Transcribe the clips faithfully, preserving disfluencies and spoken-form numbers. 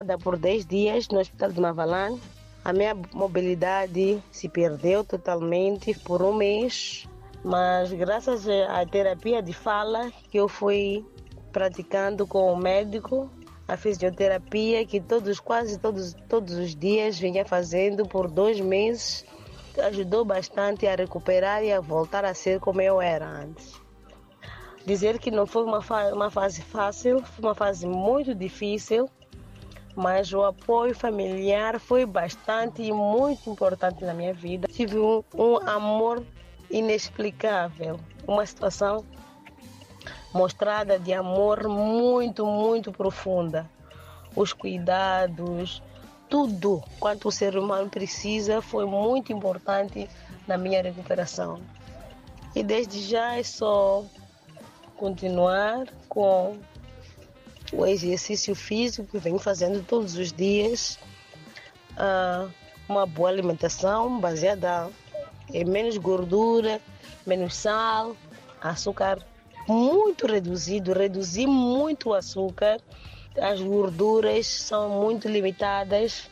Por dez dias no hospital de Mavalane. A minha mobilidade se perdeu totalmente por um mês, mas graças à terapia de fala que eu fui praticando com o médico, a fisioterapia que todos, quase todos, todos os dias vinha fazendo por dois meses, ajudou bastante a recuperar e a voltar a ser como eu era antes. Dizer que não foi uma, fa- uma fase fácil, foi uma fase muito difícil, mas o apoio familiar foi bastante e muito importante na minha vida. Tive um, um amor inexplicável, uma situação mostrada de amor muito, muito profunda. Os cuidados, tudo quanto o ser humano precisa foi muito importante na minha recuperação. E desde já é só continuar com o exercício físico que venho fazendo todos os dias, uh, uma boa alimentação baseada em menos gordura, menos sal, açúcar muito reduzido, reduzi muito o açúcar, as gorduras são muito limitadas,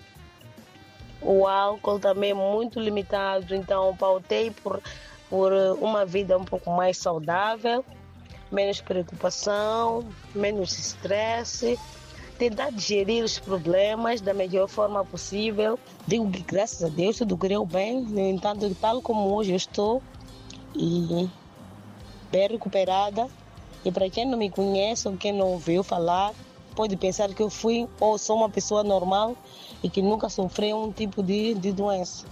o álcool também é muito limitado, então pautei por, por uma vida um pouco mais saudável, menos preocupação, menos estresse, tentar digerir os problemas da melhor forma possível. Digo que graças a Deus tudo correu bem, no entanto, tal como hoje eu estou, e bem recuperada. E para quem não me conhece ou quem não ouviu falar, pode pensar que eu fui ou sou uma pessoa normal e que nunca sofreu um tipo de, de doença.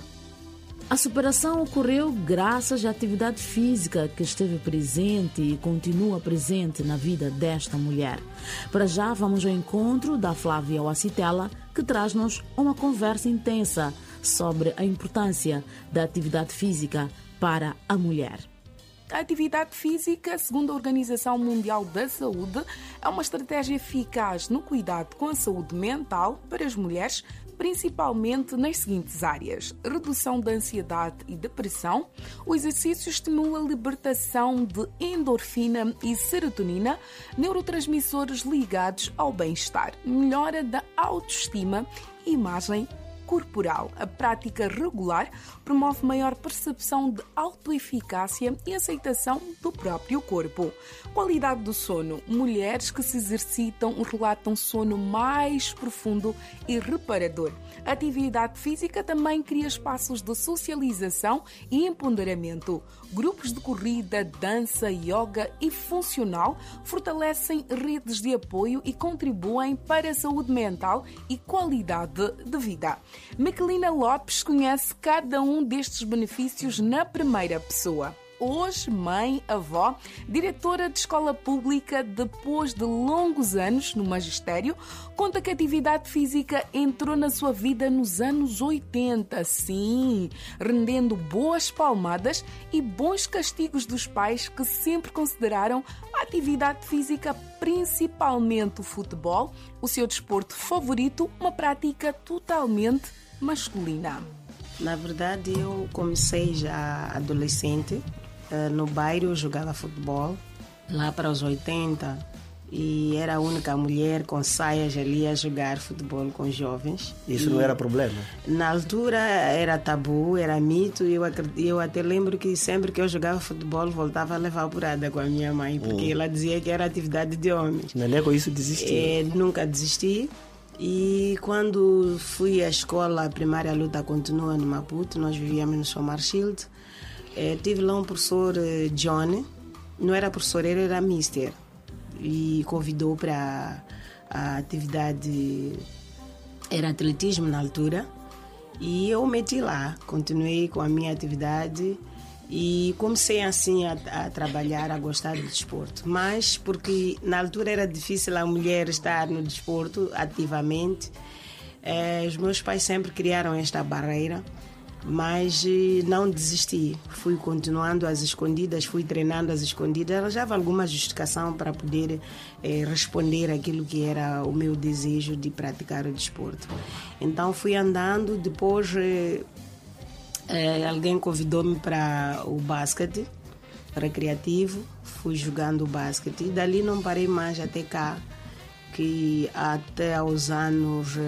A superação ocorreu graças à atividade física que esteve presente e continua presente na vida desta mulher. Para já vamos ao encontro da Flávia Wacitela, que traz-nos uma conversa intensa sobre a importância da atividade física para a mulher. A atividade física, segundo a Organização Mundial da Saúde, é uma estratégia eficaz no cuidado com a saúde mental para as mulheres, principalmente nas seguintes áreas: redução da ansiedade e depressão. O exercício estimula a libertação de endorfina e serotonina, neurotransmissores ligados ao bem-estar, melhora da autoestima e imagem corporal. A prática regular promove maior percepção de autoeficácia e aceitação do próprio corpo. Qualidade do sono. Mulheres que se exercitam relatam sono mais profundo e reparador. A atividade física também cria espaços de socialização e empoderamento. Grupos de corrida, dança, yoga e funcional fortalecem redes de apoio e contribuem para a saúde mental e qualidade de vida. Miquelina Lopes conhece cada um destes benefícios na primeira pessoa. Hoje, mãe, avó, diretora de escola pública, depois de longos anos no magistério, conta que a atividade física entrou na sua vida nos anos oitenta, sim, rendendo boas palmadas e bons castigos dos pais que sempre consideraram a atividade física, principalmente o futebol, o seu desporto favorito, uma prática totalmente masculina. Na verdade, eu comecei já adolescente. No bairro eu jogava futebol, lá para os oitenta, e era a única mulher com saias ali a jogar futebol com jovens. Isso e não era problema? Na altura era tabu, era mito, e eu, eu até lembro que sempre que eu jogava futebol voltava a levar porrada com a minha mãe, porque hum. ela dizia que era atividade de homens. Não é com isso desistiu? É, nunca desisti. E quando fui à escola, a primária, a luta continua no Maputo, nós vivíamos no Somarshield. É, tive lá um professor, John, não era professor, ele era mister, e convidou para a atividade, era atletismo na altura, e eu meti lá, continuei com a minha atividade e comecei assim a, a trabalhar, a gostar do desporto. Mas porque na altura era difícil a mulher estar no desporto ativamente, é, os meus pais sempre criaram esta barreira, mas não desisti, fui continuando às escondidas, fui treinando às escondidas, arranjava alguma justificação para poder eh, responder aquilo que era o meu desejo de praticar o desporto. Então fui andando, depois eh, eh, alguém convidou-me para o basquete recreativo, fui jogando basquete e dali não parei mais até cá, que até aos anos